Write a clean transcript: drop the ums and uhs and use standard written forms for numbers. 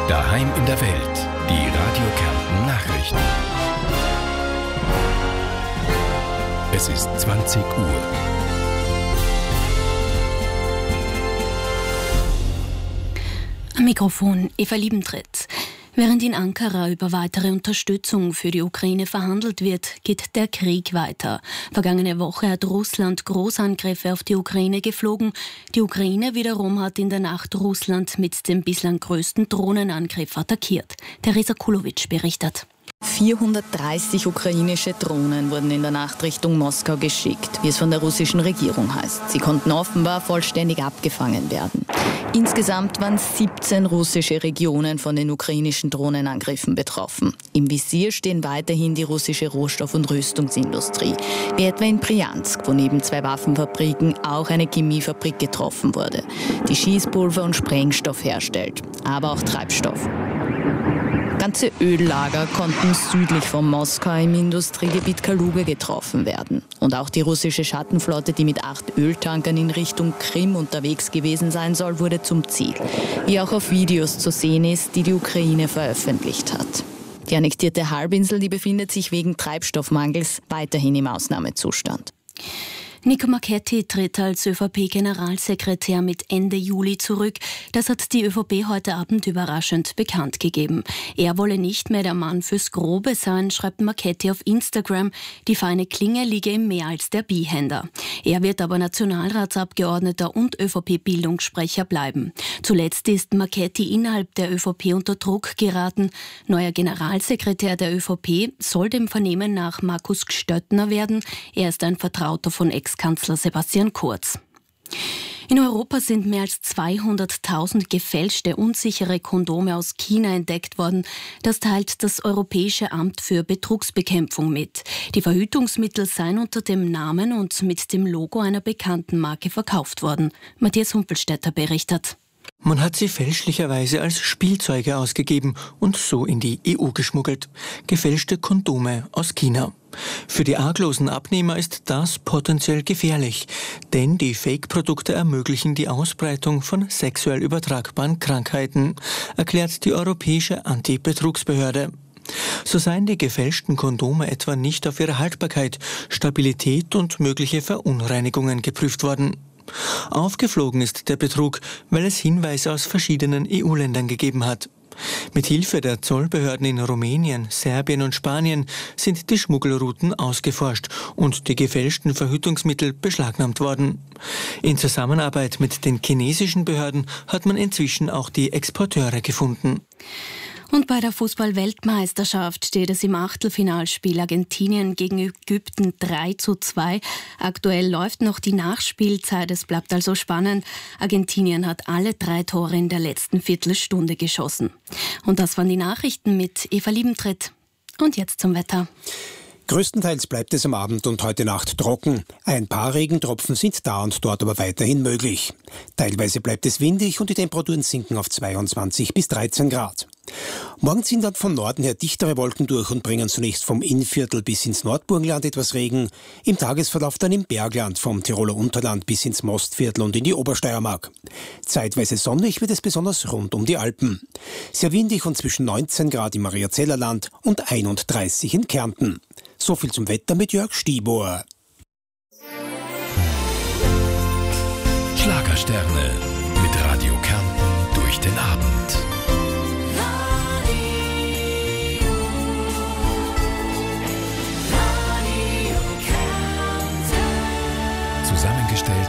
Daheim in der Welt. Die Radio Kärnten Nachrichten. Es ist 20 Uhr. Am Mikrofon Eva Liebentritt. Während in Ankara über weitere Unterstützung für die Ukraine verhandelt wird, geht der Krieg weiter. Vergangene Woche hat Russland Großangriffe auf die Ukraine geflogen. Die Ukraine wiederum hat in der Nacht Russland mit dem bislang größten Drohnenangriff attackiert. Teresa Kulowitsch berichtet. 430 ukrainische Drohnen wurden in der Nacht Richtung Moskau geschickt, wie es von der russischen Regierung heißt. Sie konnten offenbar vollständig abgefangen werden. Insgesamt waren 17 russische Regionen von den ukrainischen Drohnenangriffen betroffen. Im Visier stehen weiterhin die russische Rohstoff- und Rüstungsindustrie, wie etwa in Bryansk, wo neben 2 Waffenfabriken auch eine Chemiefabrik getroffen wurde, die Schießpulver und Sprengstoff herstellt, aber auch Treibstoff. Ganze Öllager konnten südlich von Moskau im Industriegebiet Kaluga getroffen werden. Und auch die russische Schattenflotte, die mit 8 Öltankern in Richtung Krim unterwegs gewesen sein soll, wurde zum Ziel. Wie auch auf Videos zu sehen ist, die die Ukraine veröffentlicht hat. Die annektierte Halbinsel, die befindet sich wegen Treibstoffmangels weiterhin im Ausnahmezustand. Nico Marchetti tritt als ÖVP-Generalsekretär mit Ende Juli zurück. Das hat die ÖVP heute Abend überraschend bekannt gegeben. Er wolle nicht mehr der Mann fürs Grobe sein, schreibt Marchetti auf Instagram. Die feine Klinge liege ihm mehr als der Bihänder. Er wird aber Nationalratsabgeordneter und ÖVP-Bildungssprecher bleiben. Zuletzt ist Marchetti innerhalb der ÖVP unter Druck geraten. Neuer Generalsekretär der ÖVP soll dem Vernehmen nach Markus Gstöttner werden. Er ist ein Vertrauter von Ex-Kanzler Sebastian Kurz. In Europa sind mehr als 200.000 gefälschte, unsichere Kondome aus China entdeckt worden. Das teilt das Europäische Amt für Betrugsbekämpfung mit. Die Verhütungsmittel seien unter dem Namen und mit dem Logo einer bekannten Marke verkauft worden. Matthias Humpelstädter berichtet. Man hat sie fälschlicherweise als Spielzeuge ausgegeben und so in die EU geschmuggelt. Gefälschte Kondome aus China. Für die arglosen Abnehmer ist das potenziell gefährlich, denn die Fake-Produkte ermöglichen die Ausbreitung von sexuell übertragbaren Krankheiten, erklärt die Europäische Anti-Betrugsbehörde. So seien die gefälschten Kondome etwa nicht auf ihre Haltbarkeit, Stabilität und mögliche Verunreinigungen geprüft worden. Aufgeflogen ist der Betrug, weil es Hinweise aus verschiedenen EU-Ländern gegeben hat. Mit Hilfe der Zollbehörden in Rumänien, Serbien und Spanien sind die Schmuggelrouten ausgeforscht und die gefälschten Verhütungsmittel beschlagnahmt worden. In Zusammenarbeit mit den chinesischen Behörden hat man inzwischen auch die Exporteure gefunden. Und bei der Fußball-Weltmeisterschaft steht es im Achtelfinalspiel Argentinien gegen Ägypten 3:2. Aktuell läuft noch die Nachspielzeit, es bleibt also spannend. Argentinien hat alle 3 Tore in der letzten Viertelstunde geschossen. Und das waren die Nachrichten mit Eva Liebentritt. Und jetzt zum Wetter. Größtenteils bleibt es am Abend und heute Nacht trocken. Ein paar Regentropfen sind da und dort aber weiterhin möglich. Teilweise bleibt es windig und die Temperaturen sinken auf 22 bis 13 Grad. Morgen ziehen dann von Norden her dichtere Wolken durch und bringen zunächst vom Innviertel bis ins Nordburgenland etwas Regen. Im Tagesverlauf dann im Bergland, vom Tiroler Unterland bis ins Mostviertel und in die Obersteiermark. Zeitweise sonnig wird es besonders rund um die Alpen. Sehr windig und zwischen 19 Grad im Mariazellerland und 31 in Kärnten. So viel zum Wetter mit Jörg Stibor. Schlagersterne mit Radio Kärnten durch den Abend. Zusammengestellt